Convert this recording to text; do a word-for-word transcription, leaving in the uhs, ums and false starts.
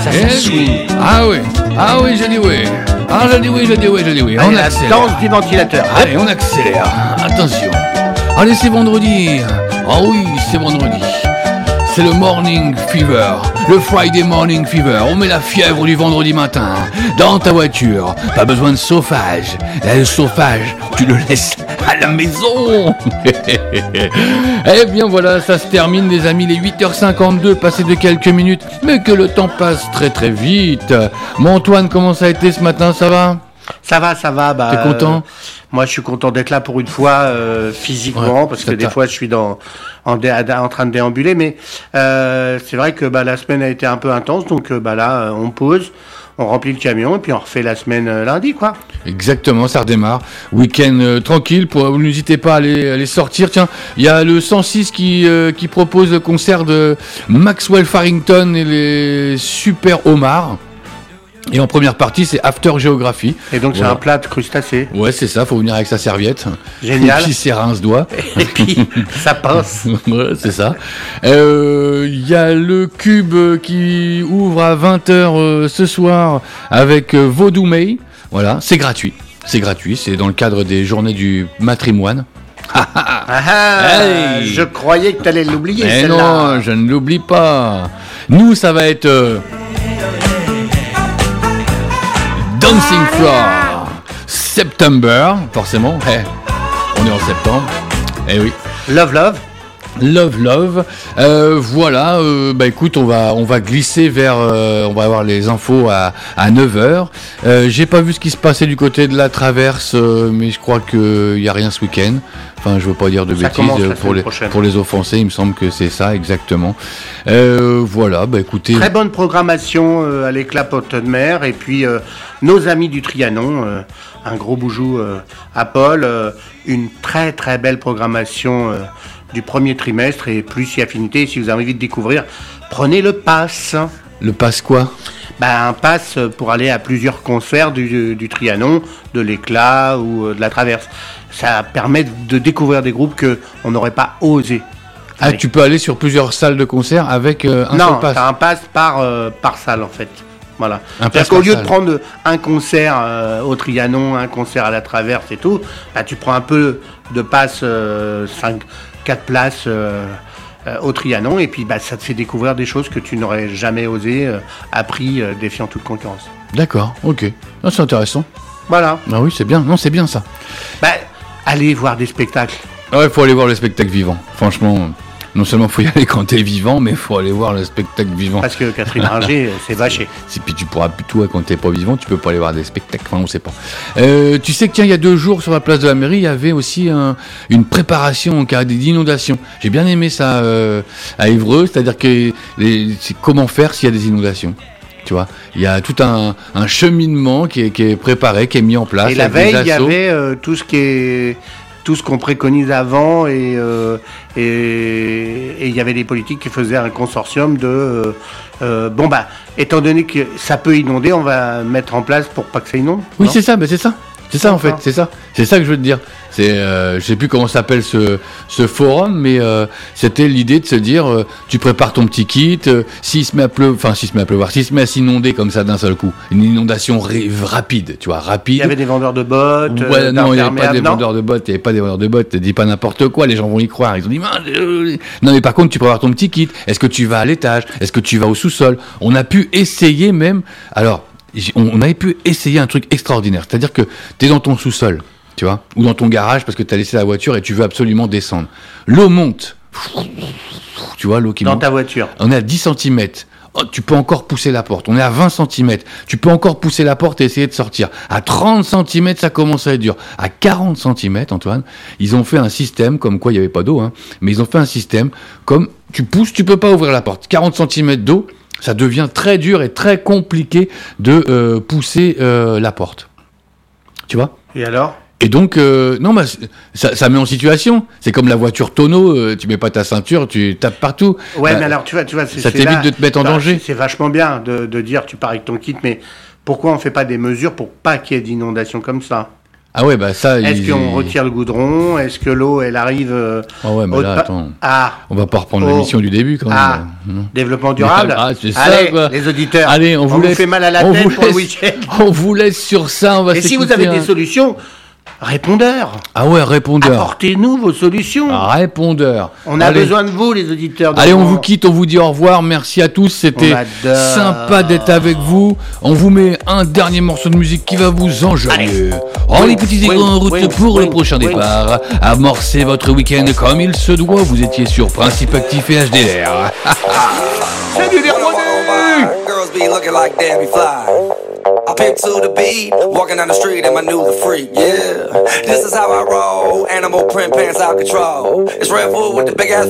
ça, ça swing. Ah oui, ah oui, j'ai dit oui. Ah, j'ai dit oui, j'ai dit oui, j'ai dit oui. On accélère. La danse du ventilateur. Allez, on accélère. Attention. Allez, c'est vendredi. Ah oui, c'est vendredi. C'est le morning fever, le Friday morning fever. On met la fièvre du vendredi matin dans ta voiture. Pas besoin de chauffage. Là, le chauffage, tu le laisses à la maison. Eh bien voilà, ça se termine les amis, les huit heures cinquante-deux, passé de quelques minutes. Mais que le temps passe très très vite. Mon Antoine, comment ça a été ce matin, ça va ? Ça va, ça va. Bah, T'es content ? euh, Moi, je suis content d'être là pour une fois, euh, physiquement, ouais, parce que des fois, je suis dans, en, dé, en train de déambuler. Mais euh, c'est vrai que bah, la semaine a été un peu intense, donc bah, là, on pose, on remplit le camion, et puis on refait la semaine euh, lundi, quoi. Exactement, ça redémarre. Week-end euh, tranquille, pour, n'hésitez pas à aller, à aller sortir. Tiens, il y a le cent six qui, euh, qui propose le concert de Maxwell Farrington et les Super Homards. Et en première partie, c'est After Géographie. Et donc, voilà. C'est un plat de crustacés. Ouais, c'est ça, faut venir avec sa serviette. Génial. Et puis, c'est rince-doigt. Et puis, ça pince. Ouais, c'est ça. Il euh, y a le Cube qui ouvre à vingt heures euh, ce soir avec euh, Vaudou May. Voilà, c'est gratuit. C'est gratuit, c'est dans le cadre des journées du matrimoine. Ah ah, hey. Je croyais que tu allais l'oublier, mais celle-là. Non, je ne l'oublie pas. Nous, ça va être... Euh, Dancing Floor, September, forcément, hey, on est en septembre, eh oui. Love, love. Love, love. Euh, voilà, euh, bah écoute, on va, on va glisser vers, euh, on va avoir les infos à, à neuf heures. Euh, j'ai pas vu ce qui se passait du côté de la Traverse, euh, mais je crois qu'il y a rien ce week-end. Enfin, je veux pas dire de ça bêtises pour les, pour les offensés, il me semble que c'est ça exactement. Euh, voilà, bah écoutez. Très bonne programmation euh, à l'éclat Potte de Mer, et puis euh, nos amis du Trianon, euh, un gros boujou euh, à Paul, euh, une très très belle programmation euh, du premier trimestre, et plus si affinité, si vous avez envie de découvrir, prenez le pass. Le pass quoi ? Ben, un pass pour aller à plusieurs concerts du, du, du Trianon, de l'éclat ou euh, de la Traverse. Ça permet de découvrir des groupes qu'on n'aurait pas osé. Ah, aller. Tu peux aller sur plusieurs salles de concert avec euh, un non, seul pass ? Non, t'as un pass par, euh, par salle en fait. Voilà. Parce qu'au lieu salle. de prendre un concert euh, au Trianon, un concert à la Traverse et tout, bah, tu prends un peu de pass, euh, cinq, quatre places euh, euh, au Trianon, et puis bah, ça te fait découvrir des choses que tu n'aurais jamais osé, euh, à prix euh, défiant toute concurrence. D'accord, ok. Ah, c'est intéressant. Voilà. Ah oui, c'est bien. Non, c'est bien ça. Bah, allez voir des spectacles. Ah ouais, il faut aller voir le spectacle vivant. Franchement, non seulement il faut y aller quand t'es vivant, mais il faut aller voir le spectacle vivant. Parce que Catherine Ringer, c'est vaché. Et puis tu pourras plutôt, quand t'es pas vivant, tu peux pas aller voir des spectacles. Enfin, on sait pas. Euh, tu sais que tiens, il y a deux jours sur la place de la mairie, il y avait aussi un, une préparation en cas d'inondation. J'ai bien aimé ça euh, à Évreux, c'est-à-dire que les, c'est comment faire s'il y a des inondations. Tu vois, il y a tout un, un cheminement qui est, qui est préparé, qui est mis en place. Et la veille, il y avait euh, tout ce qui est tout ce qu'on préconise avant, et euh, et il y avait des politiques qui faisaient un consortium de euh, euh, bon bah étant donné que ça peut inonder, on va mettre en place pour pas que ça inonde. Oui, c'est ça, mais c'est ça. C'est ça en fait, c'est ça. C'est ça que je veux te dire. C'est, euh, je sais plus comment s'appelle ce, ce forum, mais euh, c'était l'idée de se dire, euh, tu prépares ton petit kit, euh, s'il se met à pleuvoir, enfin s'il se met à pleuvoir, s'il se met à s'inonder comme ça d'un seul coup, une inondation ré- rapide, tu vois, rapide. Il y avait des vendeurs de bottes. Ouais, euh, non, il n'y avait pas des non vendeurs de bottes, il n'y avait pas des vendeurs de bottes. Dis pas n'importe quoi, les gens vont y croire. Ils ont dit, euh... non mais par contre, tu prépares ton petit kit. Est-ce que tu vas à l'étage ? Est-ce que tu vas au sous-sol ? On a pu essayer même. Alors. On avait pu essayer un truc extraordinaire, c'est-à-dire que tu es dans ton sous-sol, tu vois, ou dans ton garage parce que tu as laissé la voiture et tu veux absolument descendre. L'eau monte, tu vois, l'eau qui dans monte. Dans ta voiture. On est à dix centimètres. Oh, tu peux encore pousser la porte. On est à vingt centimètres. Tu peux encore pousser la porte et essayer de sortir. À trente centimètres, ça commence à être dur. À quarante centimètres, Antoine, ils ont fait un système, comme quoi il n'y avait pas d'eau, hein, mais ils ont fait un système comme tu pousses, tu peux pas ouvrir la porte. quarante centimètres d'eau, ça devient très dur et très compliqué de euh, pousser euh, la porte. Tu vois ? Et alors ? Et donc, euh, non, bah, ça, ça met en situation. C'est comme la voiture tonneau, euh, tu mets pas ta ceinture, tu tapes partout. Ouais, bah, mais alors, tu vois, tu vois, c'est, ça t'évite là, de te mettre en bah, danger. C'est vachement bien de, de dire, tu pars avec ton kit, mais pourquoi on fait pas des mesures pour pas qu'il y ait d'inondations comme ça ? Ah ouais, bah ça... Est-ce il... qu'on retire le goudron? Est-ce que l'eau, elle arrive... Euh, ah ouais, mais là, pa- attends. Ah, on va pas reprendre oh, l'émission du début, quand même. Ah, Mmh. développement durable. Ah, c'est ça, Allez, quoi. les auditeurs, Allez, on, on vous, vous laisse, fait mal à la on tête vous pour laisse, le week-end. On vous laisse sur ça, on va Et si vous s'écouter avez un- des solutions, répondeur. Ah ouais, répondeur. Apportez-nous vos solutions. Ah, répondeur. On a Allez. besoin de vous, les auditeurs. Allez, on d'Orient. vous quitte, on vous dit au revoir. Merci à tous, c'était On adore. sympa d'être avec vous. On vous met un dernier morceau de musique qui va vous enjailler. Oh, Oui, les petits oui, égaux en route oui, pour oui, le prochain oui. départ. Amorcez votre week-end comme il se doit. Vous étiez sur Principe Actif et H D R. Salut les revenus! Girls be looking like Debbie Fly. I pimp to the beat, walking down the street and my new the freak, yeah. This is how I roll, animal print pants out control. It's Red Bull with the big ass